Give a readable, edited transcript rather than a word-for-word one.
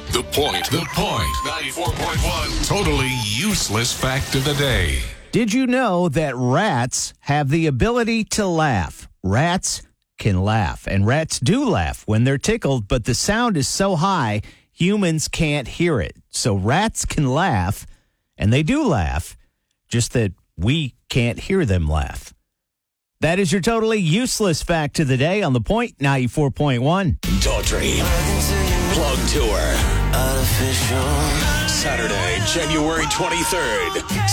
The Point. 94.1. Totally useless fact of the day. Did you know that rats have the ability to laugh? Rats can laugh, and rats do laugh when they're tickled, but the sound is so high, humans can't hear it. So rats can laugh, and they do laugh, just that we can't hear them laugh. That is your totally useless fact of the day on The Point 94.1. Daughtry Plug Tour. Saturday, January 23rd.